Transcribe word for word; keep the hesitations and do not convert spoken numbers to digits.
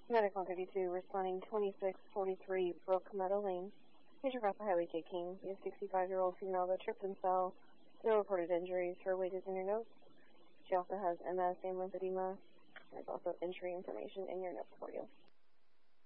Medical thirty-two, responding twenty-six forty-three Brook Meadow Lane. Major Rapper Highway J. King. She is a sixty-five-year-old female that tripped and fell. No reported injuries. Her weight is in your notes. She also has M S and lymphedema. There's also entry information in your notes for you.